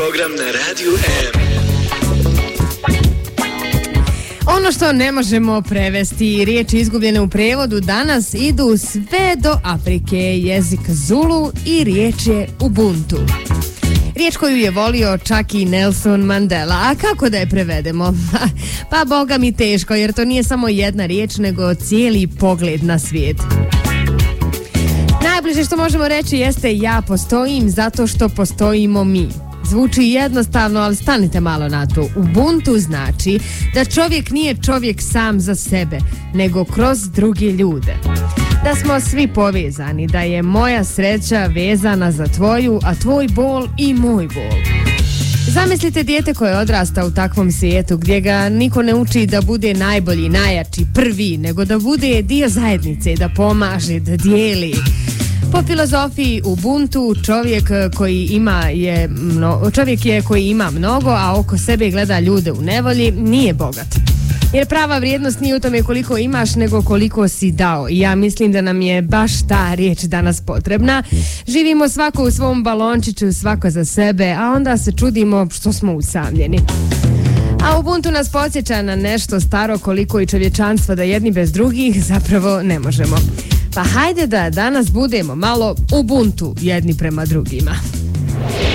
Program na Radiju M. Ono što ne možemo prevesti, riječi izgubljene u prevodu danas idu sve do Afrike, jezik Zulu i riječ je Ubuntu. Riječ koju je volio čak i Nelson Mandela. A kako da je prevedemo? Pa boga mi teško, jer to nije samo jedna riječ, nego cijeli pogled na svijet. Najbliže što možemo reći jeste ja postojim zato što postojimo mi. Zvuči jednostavno, ali stanite malo na to. Ubuntu znači da čovjek nije čovjek sam za sebe, nego kroz druge ljude. Da smo svi povezani, da je moja sreća vezana za tvoju, a tvoj bol i moj bol. Zamislite dijete koje odrasta u takvom svijetu gdje ga niko ne uči da bude najbolji, najjači, prvi, nego da bude dio zajednice, da pomaže, da dijeli. Po filozofiji Ubuntu čovjek je koji ima mnogo, a oko sebe gleda ljude u nevolji, nije bogat. Jer prava vrijednost nije u tome koliko imaš, nego koliko si dao. I ja mislim da nam je baš ta riječ danas potrebna. Živimo svako u svom balončiću, svako za sebe, a onda se čudimo što smo usamljeni. A Ubuntu nas podsjeća na nešto staro koliko i čovječanstva, da jedni bez drugih zapravo ne možemo. Pa hajde da danas budemo malo Ubuntu jedni prema drugima.